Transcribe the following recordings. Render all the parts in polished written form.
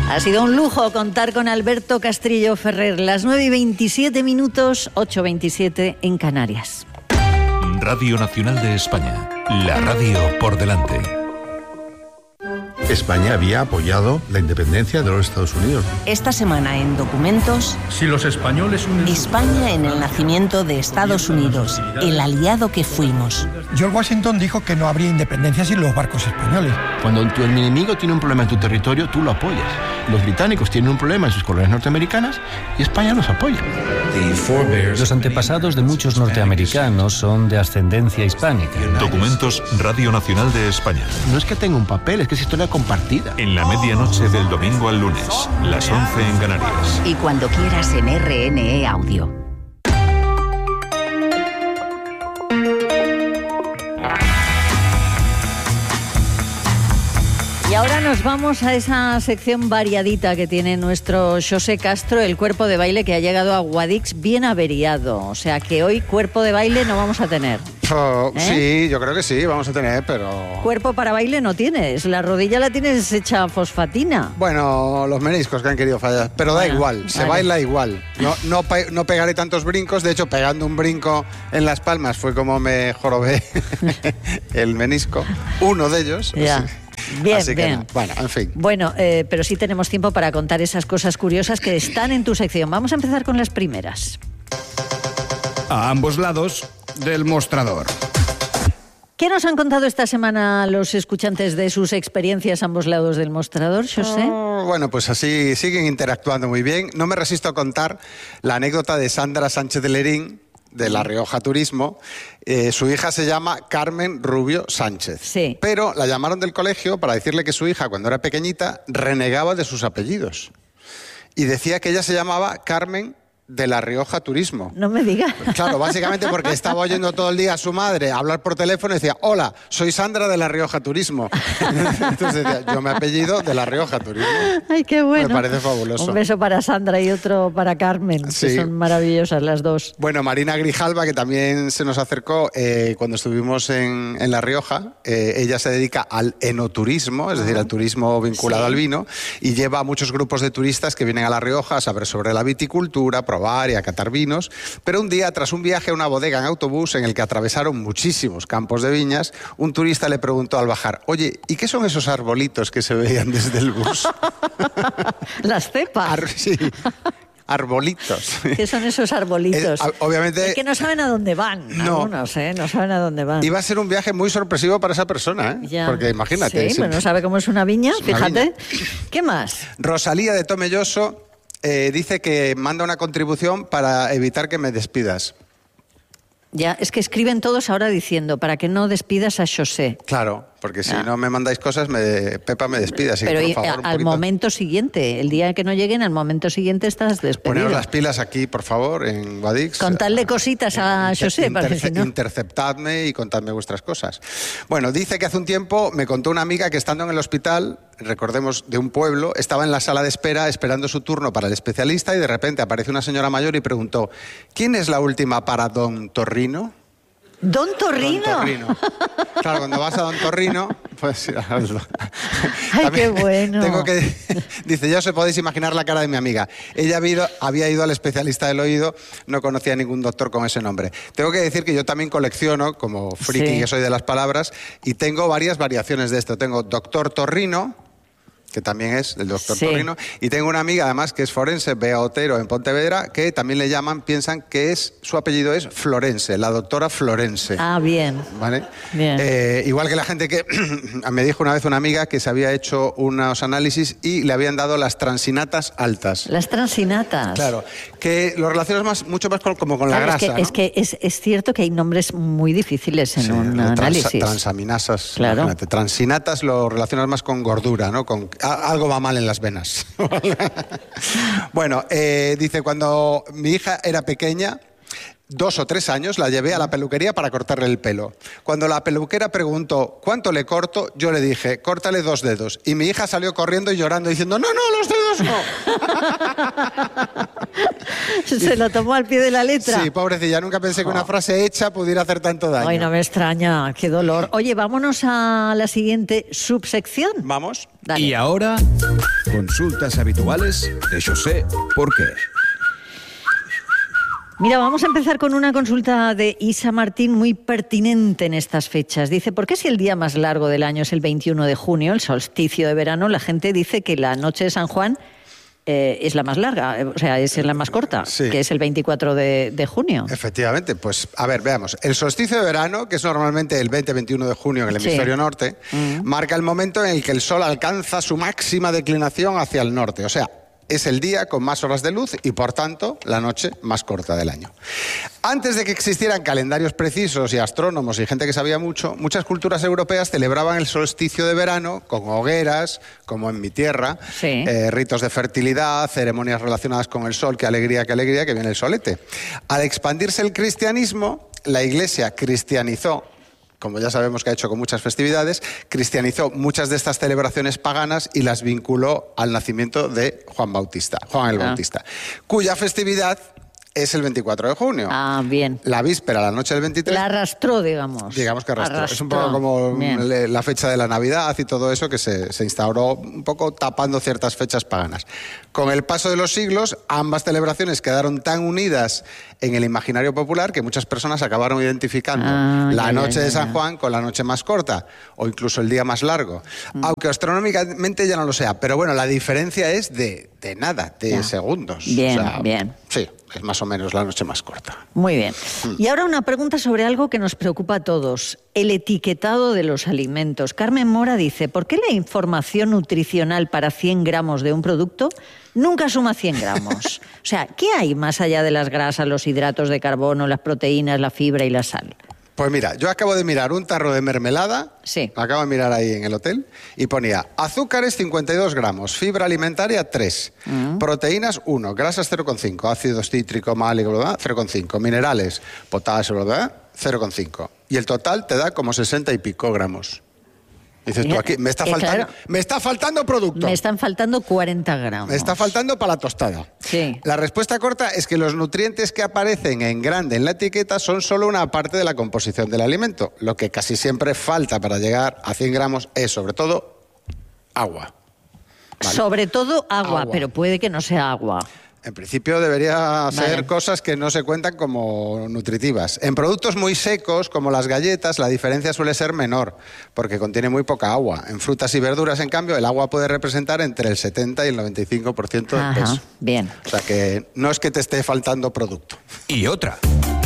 Ha sido un lujo contar con Alberto Castrillo Ferrer. Las 9:27, 8:27 en Canarias. Radio Nacional de España. La radio por delante. España había apoyado la independencia de los Estados Unidos. Esta semana en Documentos, si los españoles unen España en el nacimiento de Estados Unidos, el aliado que fuimos. George Washington dijo que no habría independencia sin los barcos españoles. Cuando el enemigo tiene un problema en tu territorio, tú lo apoyas. Los británicos tienen un problema en sus colonias norteamericanas y España los apoya. Los antepasados de muchos norteamericanos son de ascendencia hispánica. Documentos Radio Nacional de España. No es que tenga un papel, es que es historia compartida. En la medianoche del domingo al lunes, las 11 en Canarias. Y cuando quieras en RNE Audio. Y ahora nos vamos a esa sección variadita que tiene nuestro José Castro, el cuerpo de baile que ha llegado a Guadix bien averiado. O sea que hoy cuerpo de baile no vamos a tener. Sí, yo creo que sí, vamos a tener, pero... Cuerpo para baile no tienes, la rodilla la tienes hecha fosfatina. Bueno, los meniscos que han querido fallar, pero da igual, se baila igual. No pegaré tantos brincos, de hecho pegando un brinco en Las Palmas fue como me jorobé el menisco, uno de ellos. Ya. Sí. Bien, así que bien. no. Bueno, en fin. Bueno, pero sí tenemos tiempo para contar esas cosas curiosas que están en tu sección. Vamos a empezar con las primeras. A ambos lados del mostrador. ¿Qué nos han contado esta semana los escuchantes de sus experiencias a ambos lados del mostrador, José? Bueno, pues así siguen interactuando muy bien. No me resisto a contar la anécdota de Sandra Sánchez de Lerín, de La Rioja Turismo. Su hija se llama Carmen Rubio Sánchez. Sí. Pero la llamaron del colegio para decirle que su hija, cuando era pequeñita, renegaba de sus apellidos. Y decía que ella se llamaba Carmen de La Rioja Turismo. No me digas. Claro, básicamente porque estaba oyendo todo el día a su madre hablar por teléfono y decía: hola, soy Sandra de La Rioja Turismo. Entonces decía: yo me apellido de La Rioja Turismo. Ay, qué bueno. Me parece fabuloso. Un beso para Sandra y otro para Carmen, sí, que son maravillosas las dos. Bueno, Marina Grijalva, que también se nos acercó cuando estuvimos en La Rioja, ella se dedica al enoturismo, es decir, al turismo vinculado al vino, y lleva a muchos grupos de turistas que vienen a La Rioja a saber sobre la viticultura, probar y a catar vinos, pero un día, tras un viaje a una bodega en autobús en el que atravesaron muchísimos campos de viñas, un turista le preguntó al bajar: oye, ¿y qué son esos arbolitos que se veían desde el bus? Las cepas. Sí. Arbolitos. ¿Qué son esos arbolitos? Obviamente... Es que no saben a dónde van. No. Algunos, no saben a dónde van. Iba a ser un viaje muy sorpresivo para esa persona, Ya. Porque imagínate. Sí, pero no sabe cómo es una viña, fíjate. ¿Qué más? Rosalía de Tomelloso dice que manda una contribución para evitar que me despidas. Ya, es que escriben todos ahora diciendo: para que no despidas a José. Claro, porque si no me mandáis cosas, Pepa me despide. Así Pero que, por favor, al momento siguiente, el día que no lleguen, al momento siguiente estás despedido. Poneros las pilas aquí, por favor, en Guadix. Contadle cositas a José, para que no... Interceptadme y contadme vuestras cosas. Bueno, dice que hace un tiempo me contó una amiga que, estando en el hospital, recordemos, de un pueblo, estaba en la sala de espera esperando su turno para el especialista y de repente apareció una señora mayor y preguntó: ¿quién es la última para Don Torrino? ¿Don Torrino? Don Torrino. Claro, cuando vas a Don Torrino, pues... ¡Ay, qué bueno! Dice: ya os podéis imaginar la cara de mi amiga. Ella había ido al especialista del oído, no conocía a ningún doctor con ese nombre. Tengo que decir que yo también colecciono, como friki que soy de las palabras, y tengo varias variaciones de esto. Tengo Doctor Torrino, que también es el doctor Torrino, y tengo una amiga además que es forense, Bea Otero, en Pontevedra, que también le piensan que su apellido es Florense, la doctora Florense. Ah, bien. ¿Vale? Bien. Igual que la gente que me dijo una vez una amiga que se había hecho unos análisis y le habían dado las transinatas altas. Las transinatas. Claro, que lo relacionas mucho más como con la grasa, ¿no? Es que es cierto que hay nombres muy difíciles en un análisis. Transaminasas, claro. Imagínate. Transinatas lo relacionas más con gordura, ¿no? Algo va mal en las venas. Bueno, dice: cuando mi hija era pequeña, 2 o 3 años, la llevé a la peluquería para cortarle el pelo. Cuando la peluquera preguntó ¿cuánto le corto?, yo le dije: córtale 2 dedos. Y mi hija salió corriendo y llorando diciendo: no, los dedos no. Se lo tomó al pie de la letra. Sí, pobrecilla, nunca pensé que una frase hecha pudiera hacer tanto daño. Ay, no me extraña, qué dolor. Oye, vámonos a la siguiente subsección. Vamos. Dale. Y ahora, consultas habituales de José ¿Por qué? Mira, vamos a empezar con una consulta de Isa Martín muy pertinente en estas fechas. Dice, ¿por qué si el día más largo del año es el 21 de junio, el solsticio de verano, la gente dice que la noche de San Juan es la más larga, o sea, es la más corta, Sí. que es el 24 de junio? Efectivamente, pues a ver, veamos. El solsticio de verano, que es normalmente el 20-21 de junio en el Sí. hemisferio norte, marca el momento en el que el sol alcanza su máxima declinación hacia el norte, o sea, es el día con más horas de luz y, por tanto, la noche más corta del año. Antes de que existieran calendarios precisos y astrónomos y gente que sabía mucho, muchas culturas europeas celebraban el solsticio de verano con hogueras, como en mi tierra, Sí. ritos de fertilidad, ceremonias relacionadas con el sol, qué alegría, que viene el solete. Al expandirse el cristianismo, la Iglesia cristianizó, como ya sabemos que ha hecho con muchas festividades, cristianizó muchas de estas celebraciones paganas y las vinculó al nacimiento de Juan el Bautista, cuya festividad es el 24 de junio. Ah, bien. La víspera, la noche del 23... La arrastró, digamos. Digamos que arrastró. Es un poco como la fecha de la Navidad y todo eso que se instauró un poco tapando ciertas fechas paganas. Con el paso de los siglos, ambas celebraciones quedaron tan unidas en el imaginario popular que muchas personas acabaron identificando la noche de San Juan con la noche más corta o incluso el día más largo. Aunque astronómicamente ya no lo sea. Pero bueno, la diferencia es de nada, de segundos. Bien, o sea, bien. Sí, es más o menos la noche más corta. Muy bien. Y ahora una pregunta sobre algo que nos preocupa a todos, el etiquetado de los alimentos. Carmen Mora dice, ¿por qué la información nutricional para 100 gramos de un producto nunca suma 100 gramos? O sea, ¿qué hay más allá de las grasas, los hidratos de carbono, las proteínas, la fibra y la sal? Pues mira, yo acabo de mirar un tarro de mermelada, Sí. lo acabo de mirar ahí en el hotel, y ponía azúcares 52 gramos, fibra alimentaria 3, proteínas 1, grasas 0,5, ácido cítrico, málico, 0,5, minerales, potasio, 0,5. Y el total te da como 60 y pico gramos. Dices tú, aquí me está faltando producto. Me están faltando 40 gramos. Me está faltando para la tostada. Sí. La respuesta corta es que los nutrientes que aparecen en grande en la etiqueta son solo una parte de la composición del alimento. Lo que casi siempre falta para llegar a 100 gramos es, sobre todo, agua. ¿Vale? Sobre todo agua, Agua. pero puede que no sea agua. En principio debería ser Vale. cosas que no se cuentan como nutritivas. En productos muy secos, como las galletas, la diferencia suele ser menor, porque contiene muy poca agua. En frutas y verduras, en cambio, el agua puede representar entre el 70 y el 95% del Ajá, peso. bien. O sea que no es que te esté faltando producto. Y otra.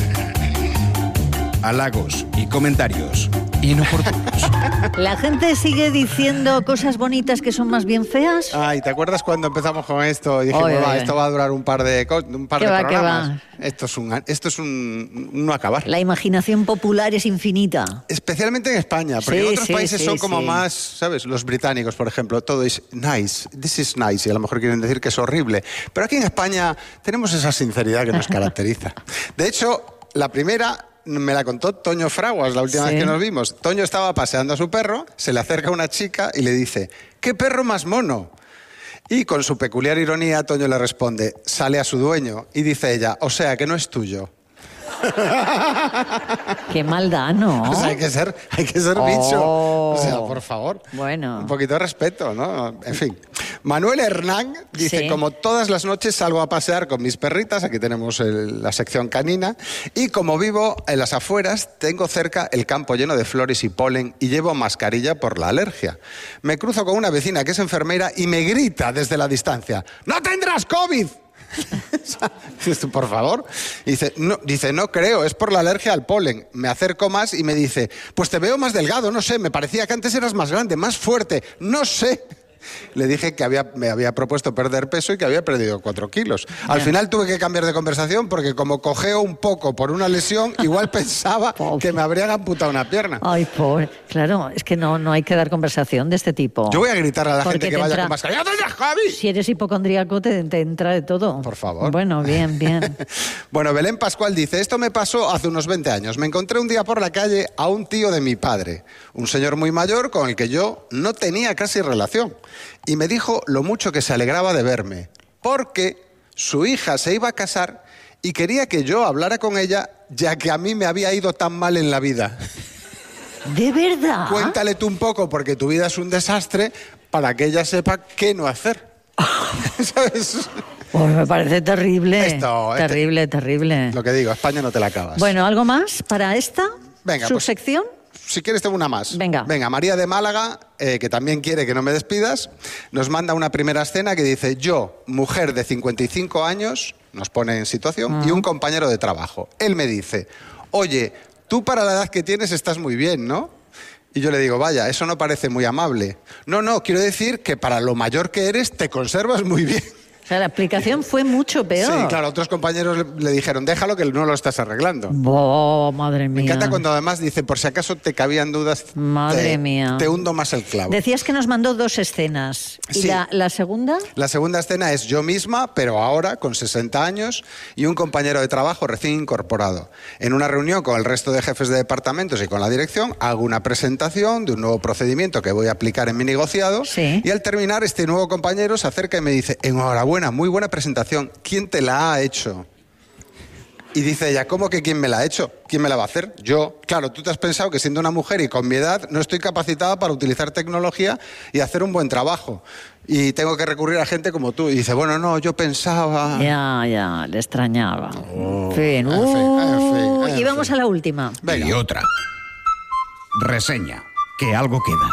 Halagos y comentarios inoportunos. ¿La gente sigue diciendo cosas bonitas que son más bien feas? Ay, ¿te acuerdas cuando empezamos con esto? Y dijimos, Oye, oye. esto va a durar un par de ¿Qué va, qué programas. va? Esto es un no acabar. La imaginación popular es infinita. Especialmente en España, porque Sí, en otros sí, países sí, son como sí. más, ¿sabes? Los británicos, por ejemplo, todo es nice, this is nice, y a lo mejor quieren decir que es horrible. Pero aquí en España tenemos esa sinceridad que nos caracteriza. De hecho, la primera me la contó Toño Fraguas la última Sí. vez que nos vimos. Toño estaba paseando a su perro, se le acerca una chica y le dice, ¡qué perro más mono! Y con su peculiar ironía, Toño le responde, sale a su dueño, y dice ella, o sea, que no es tuyo. Qué maldad, ¿no? O sea, hay que ser bicho. O sea, por favor. Bueno. Un poquito de respeto, ¿no? En fin. Manuel Hernán dice, Sí. como todas las noches salgo a pasear con mis perritas, aquí tenemos la sección canina, y como vivo en las afueras, tengo cerca el campo lleno de flores y polen y llevo mascarilla por la alergia. Me cruzo con una vecina que es enfermera y me grita desde la distancia, ¡no tendrás COVID! Dices tú, por favor. Dice, no creo, es por la alergia al polen. Me acerco más y me dice, pues te veo más delgado, no sé, me parecía que antes eras más grande, más fuerte, no sé. Le dije que me había propuesto perder peso y que había perdido 4 kilos. Al final tuve que cambiar de conversación porque como cojeo un poco por una lesión, igual pensaba que me habrían amputado una pierna. Ay, pobre. Claro, es que no hay que dar conversación de este tipo. Yo voy a gritar a la Porque gente que te vaya entra- con mascarilla. ¿Dónde estás, Javi? Si eres hipocondríaco, te entra de todo. Por favor. Bueno, bien, bien. Bueno, Belén Pascual dice, esto me pasó hace unos 20 años. Me encontré un día por la calle a un tío de mi padre, un señor muy mayor con el que yo no tenía casi relación. Y me dijo lo mucho que se alegraba de verme, porque Su hija se iba a casar y quería que yo hablara con ella, ya que a mí me había ido tan mal en la vida. ¿De verdad? Cuéntale tú un poco, porque tu vida es un desastre, para que ella sepa qué no hacer. ¿Sabes? Pues me parece terrible. Terrible. Terrible. Lo que digo, España no te la acabas. Bueno, ¿algo más para esta subsección? Si quieres tengo una más. Venga, María de Málaga, que también quiere que no me despidas, nos manda una primera escena que dice: yo, mujer de 55 años, nos pone en situación, y un compañero de trabajo. Él me dice: oye, tú para la edad que tienes estás muy bien, ¿no? Y yo le digo: vaya, eso no parece muy amable. No, quiero decir que para lo mayor que eres te conservas muy bien. O sea, la explicación fue mucho peor. Sí, claro, otros compañeros le dijeron: déjalo, que no lo estás arreglando. ¡Oh, madre mía! Me encanta cuando además dice: por si acaso te cabían dudas, madre mía, te hundo más el clavo. Decías que nos mandó 2 escenas. ¿Y sí. la segunda? La segunda escena es yo misma, pero ahora con 60 años y un compañero de trabajo recién incorporado. En una reunión con el resto de jefes de departamentos y con la dirección, hago una presentación de un nuevo procedimiento que voy a aplicar en mi negociado. Sí. Y al terminar, este nuevo compañero se acerca y me dice: enhorabuena, muy buena presentación. ¿Quién te la ha hecho? Y dice ella: ¿cómo que quién me la ha hecho? ¿Quién me la va a hacer? Yo. Claro, tú te has pensado que siendo una mujer y con mi edad no estoy capacitada para utilizar tecnología y hacer un buen trabajo. Y tengo que recurrir a gente como tú. Y dice: bueno, no, yo pensaba... Ya, le extrañaba. Oh. En fin. Y vamos a la última. Venga. Y otra. Reseña. Que algo queda.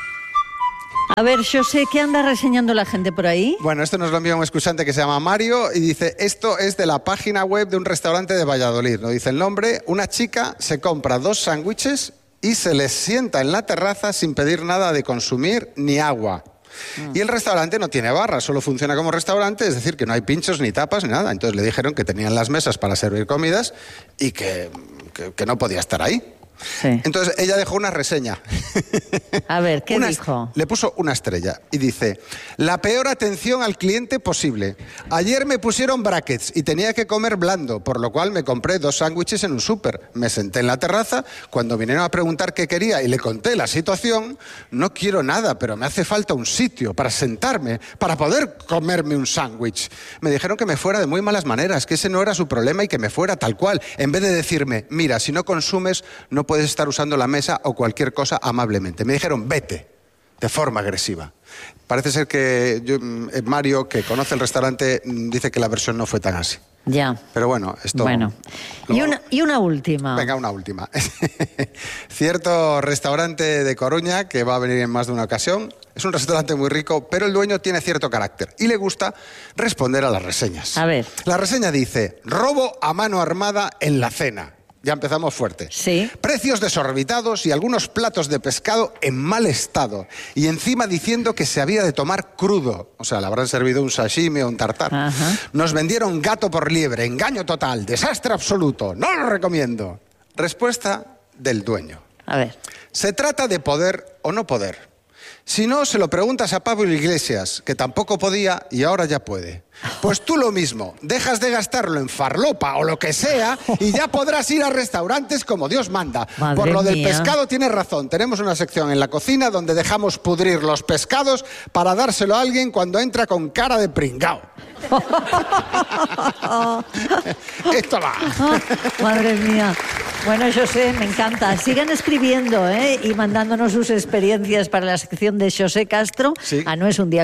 A ver, yo sé qué anda reseñando la gente por ahí. Bueno, esto nos lo envía un escuchante que se llama Mario y dice: esto es de la página web de un restaurante de Valladolid. No dice el nombre. Una chica se compra 2 sándwiches y se les sienta en la terraza sin pedir nada de consumir ni agua. Y el restaurante no tiene barra, solo funciona como restaurante, es decir, que no hay pinchos ni tapas ni nada. Entonces le dijeron que tenían las mesas para servir comidas y que no podía estar ahí. Sí. Entonces ella dejó una reseña. A ver, ¿qué dijo? Le puso una estrella y dice: la peor atención al cliente posible. Ayer me pusieron brackets y tenía que comer blando, por lo cual me compré 2 sándwiches en un súper. Me senté en la terraza, cuando vinieron a preguntar qué quería y le conté la situación: no quiero nada, pero me hace falta un sitio para sentarme, para poder comerme un sándwich. Me dijeron que me fuera de muy malas maneras, que ese no era su problema y que me fuera tal cual, en vez de decirme: mira, si no consumes, no puedes estar usando la mesa o cualquier cosa amablemente. Me dijeron: vete, de forma agresiva. Parece ser que Mario, que conoce el restaurante, dice que la versión no fue tan así. Ya. Pero bueno, esto... Bueno. Y una última. Venga, una última. Cierto restaurante de Coruña, que va a venir en más de una ocasión, es un restaurante muy rico, pero el dueño tiene cierto carácter y le gusta responder a las reseñas. A ver. La reseña dice: robo a mano armada en la cena. Ya empezamos fuerte. Sí. Precios desorbitados y algunos platos de pescado en mal estado. Y encima diciendo que se había de tomar crudo. O sea, le habrán servido un sashimi o un tartar. Ajá. Nos vendieron gato por liebre, engaño total, desastre absoluto. No lo recomiendo. Respuesta del dueño. A ver. Se trata de poder o no poder. Si no, se lo preguntas a Pablo Iglesias, que tampoco podía y ahora ya puede. Pues tú lo mismo, dejas de gastarlo en farlopa o lo que sea y ya podrás ir a restaurantes como Dios manda. Madre Por lo del mía. pescado tienes razón. Tenemos una sección en la cocina donde dejamos pudrir los pescados para dárselo a alguien cuando entra con cara de pringao. Esto va. Madre mía. Bueno, José, me encanta. Sigan escribiendo y mandándonos sus experiencias para la sección de José Castro Sí. a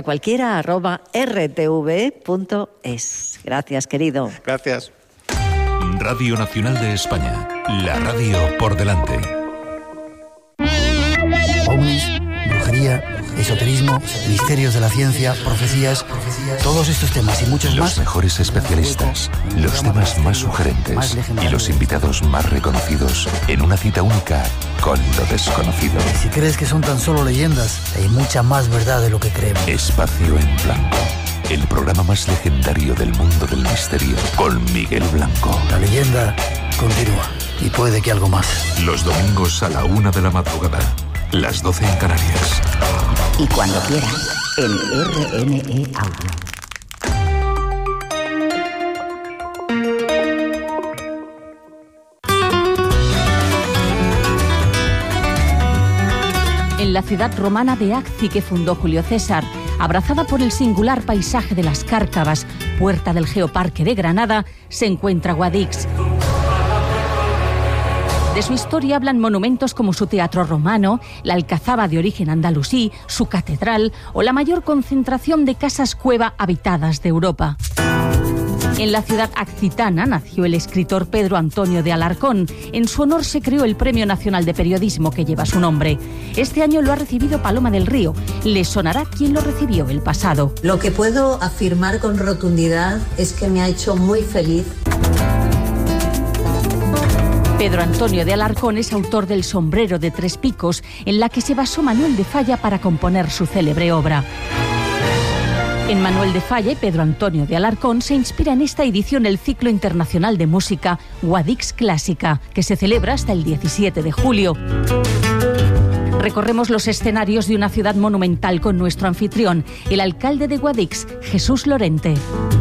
noesundiacualquiera@rtv.es. Gracias, querido. Gracias. Radio Nacional de España. La radio por delante. Ovnis, brujería, esoterismo, misterios de la ciencia, profecías, todos estos temas y muchos más. Los mejores especialistas, los temas más sugerentes y los invitados más reconocidos en una cita única con lo desconocido. Si crees que son tan solo leyendas, hay mucha más verdad de lo que creemos. Espacio en Blanco. El programa más legendario del mundo del misterio con Miguel Blanco. La leyenda continúa y puede que algo más. Los domingos a la 1 de la madrugada. Las 12 en Canarias. Y cuando quieras, en RNE Audio. En la ciudad romana de Acci que fundó Julio César, abrazada por el singular paisaje de las Cárcavas, puerta del Geoparque de Granada, se encuentra Guadix. De su historia hablan monumentos como su teatro romano, la alcazaba de origen andalusí, su catedral o la mayor concentración de casas cueva habitadas de Europa. En la ciudad accitana nació el escritor Pedro Antonio de Alarcón. En su honor se creó el Premio Nacional de Periodismo que lleva su nombre. Este año lo ha recibido Paloma del Río. Le sonará quién lo recibió el pasado. Lo que puedo afirmar con rotundidad es que me ha hecho muy feliz. Pedro Antonio de Alarcón es autor del Sombrero de Tres Picos, en la que se basó Manuel de Falla para componer su célebre obra. En Manuel de Falla y Pedro Antonio de Alarcón se inspira en esta edición el ciclo internacional de música Guadix Clásica, que se celebra hasta el 17 de julio. Recorremos los escenarios de una ciudad monumental con nuestro anfitrión, el alcalde de Guadix, Jesús Lorente.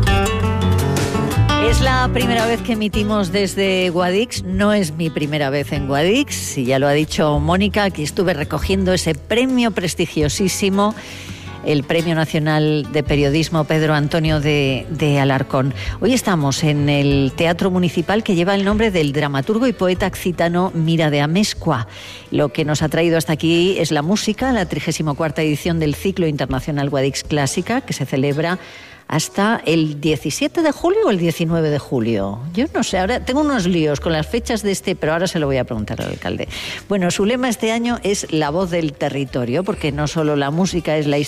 Es la primera vez que emitimos desde Guadix, no es mi primera vez en Guadix, y ya lo ha dicho Mónica, aquí estuve recogiendo ese premio prestigiosísimo, el Premio Nacional de Periodismo Pedro Antonio de Alarcón. Hoy estamos en el Teatro Municipal que lleva el nombre del dramaturgo y poeta occitano Mira de Amezcua. Lo que nos ha traído hasta aquí es la música, la 34ª edición del ciclo internacional Guadix Clásica, que se celebra hasta el 17 de julio o el 19 de julio. Yo no sé, ahora tengo unos líos con las fechas de pero ahora se lo voy a preguntar al alcalde. Bueno, su lema este año es la voz del territorio, porque no solo la música es la historia